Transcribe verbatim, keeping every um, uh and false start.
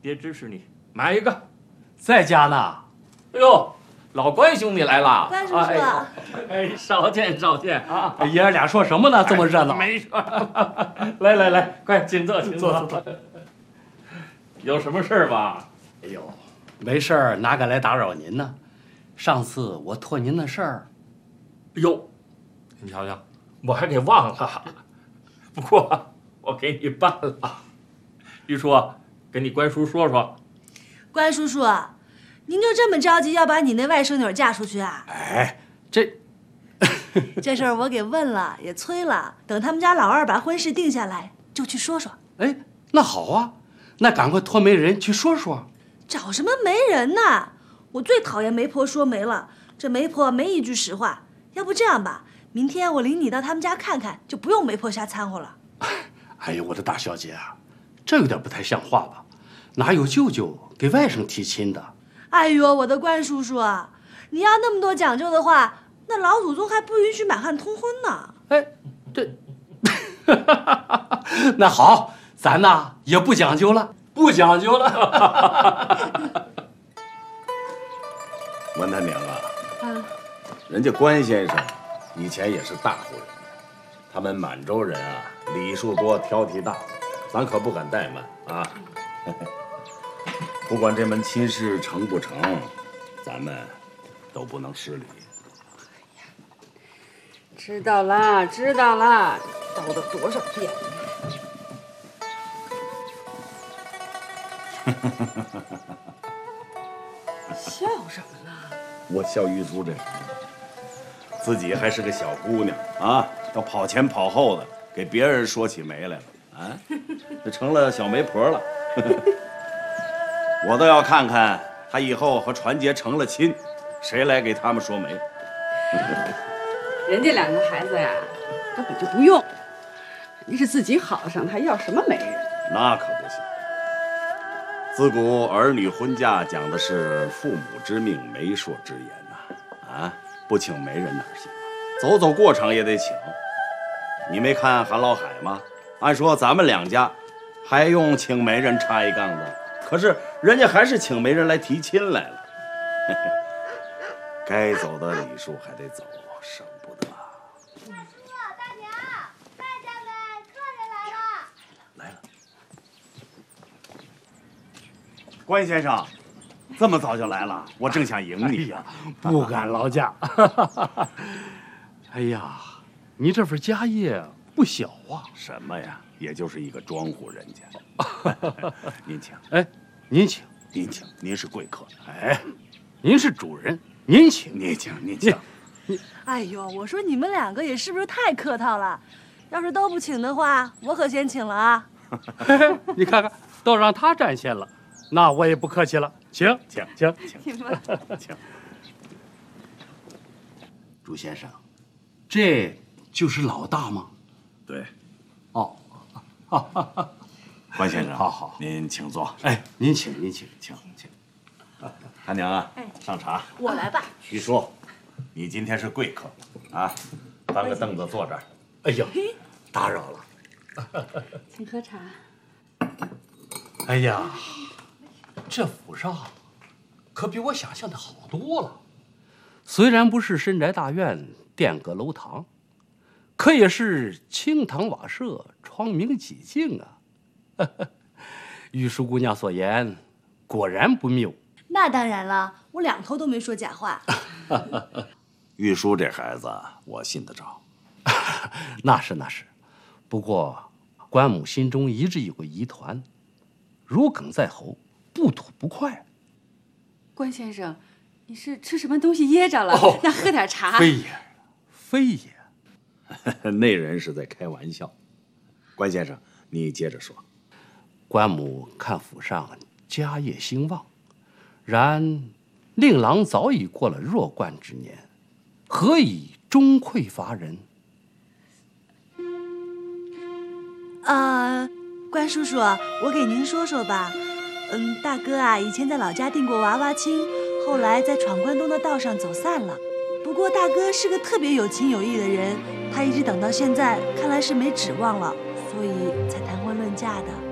爹支持你买一个。 在家呢。 哎呦，老关兄弟来了。 关叔叔， 哎，哎少见少见啊！ 爷儿俩说什么呢？这么热闹。 没事。来来来，快请坐，请坐。坐。有什么事儿吧？ 哎呦，没事儿，哪敢来打扰您呢？上次我托您的事儿。 哟，您瞧瞧，我还给忘了。不过我给你办了。玉叔，给你关叔说说。 关叔叔，您就这么着急要把你那外甥女嫁出去啊？ 哎，这这事儿我给问了，也催了，等他们家老二把婚事定下来，就去说说。 哎，那好啊，那赶快托媒人去说说。 找什么媒人呢？我最讨厌媒婆说媒了，这媒婆没一句实话。要不这样吧，明天我领你到他们家看看，就不用媒婆瞎掺和了。 哎呦，我的大小姐啊，这有点不太像话吧？哪有舅舅给外甥提亲的？ 哎呦，我的关叔叔啊，你要那么多讲究的话，那老祖宗还不允许满汉通婚呢。 哎，这，那好，咱呢也不讲究了，不讲究了。 文他娘啊， 啊， 人家关先生以前也是大户人，他们满洲人啊，礼数多，挑剔大，咱可不敢怠慢啊。不管这门亲事成不成，咱们都不能失礼。 知道啦，知道啦，叨叨多少遍了？笑什么呢？ 我笑玉珠这人，自己还是个小姑娘啊，要跑前跑后的，给别人说起媒来了啊，就成了小媒婆了。我倒要看看她以后和传杰成了亲，谁来给他们说媒。 人家两个孩子呀，根本就不用，人家是自己好上，还要什么媒人？ 那可不行。自古儿女婚嫁讲的是父母之命，媒妁之言呐，啊，不请媒人哪行啊？走走过场也得请。你没看韩老海吗？按说咱们两家还用请媒人插一杠子，可是人家还是请媒人来提亲来了。该走的礼数还得走，省不得。 大娘，大家们，客人来了。 来了。关先生，这么早就来了，我正想迎你呀。 不敢劳驾。哎呀，你这份家业不小啊。 什么呀？也就是一个庄户人家。您请。 哎，您请， 您请，您是贵客。 哎，您是主人，您请， 您请，您请。 哎呦，我说你们两个也是不是太客套了？要是都不请的话，我可先请了啊。 你看看，都让他占先了，那我也不客气了，请， 请， 请， 请吧， 请。 朱先生，这就是老大吗？ 对。 哦， 关先生， 好好， 您请坐。 哎，您请，您请，请请。 他娘啊，上茶。 我来吧。 徐叔，你今天是贵客啊，搬个凳子坐这儿。 哎呀，打扰了。 请喝茶。 哎呀，这府上可比我想象的好多了。虽然不是深宅大院、殿阁楼堂，可也是青堂瓦舍、窗明几净啊。玉淑姑娘所言，果然不谬。 那当然了，我两头都没说假话。 玉书这孩子，我信得着。 那是那是，不过关母心中一直有个疑团，如鲠在喉，不吐不快。 关先生，你是吃什么东西噎着了？ 哦、 那喝点茶。 非也，非也。 那人是在开玩笑。关先生，你接着说。 关母看府上家业兴旺，然令郎早已过了弱冠之年，何以终匮乏人？ 啊，关叔叔，我给您说说吧。嗯，大哥啊，以前在老家定过娃娃亲，后来在闯关东的道上走散了。不过大哥是个特别有情有义的人，他一直等到现在，看来是没指望了，所以才谈婚论嫁的。